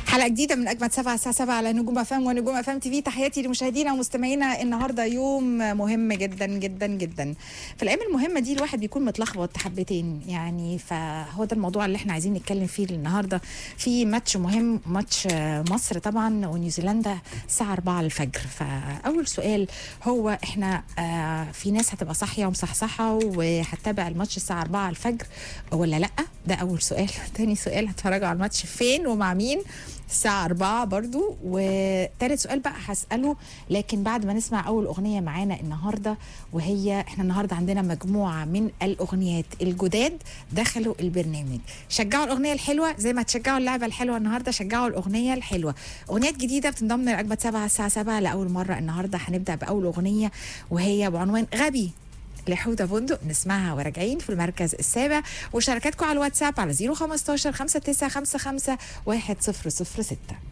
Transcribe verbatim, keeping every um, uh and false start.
حلقة جديدة من أجمد سبعة الساعة سبعة على نجوم أفام ونجوم أفام تي في. تحياتي لمشاهدينا ومستمعينا. النهاردة يوم مهم جدا جدا جدا. في الأيام المهمة دي الواحد بيكون متلخبط حبتين يعني، فهو ده الموضوع اللي احنا عايزين نتكلم فيه النهاردة. في ماتش مهم، ماتش مصر طبعا ونيوزيلندا الساعة أربعة الفجر. فأول سؤال هو احنا آه في ناس هتبقى صاحية ومصحصحة وهتتابع الماتش الساعة أربعة الفجر ولا لأ؟ ده أول سؤال. تاني سؤال، هتفرجوا على الماتش فين ومع مين الساعة أربعة برضو؟ وثالث سؤال بقى هسأله لكن بعد ما نسمع أول أغنية معانا النهاردة، وهي احنا النهاردة عندنا مجموعة من الأغنيات الجداد دخلوا البرنامج. شجعوا الأغنية الحلوة زي ما تشجعوا اللعبة الحلوة النهاردة، شجعوا الأغنية الحلوة. أغنيات جديدة بتنضم لأجمد سبعة الساعة سبعة لأول مرة النهاردة. هنبدأ بأول أغنية وهي بعنوان غبي لحودة بندق، نسمعها وراجعين في المركز السابع. وشاركاتكم على الواتساب على صفر خمستاشر خمسة تسعة خمسة خمسة واحد صفر صفر ستة.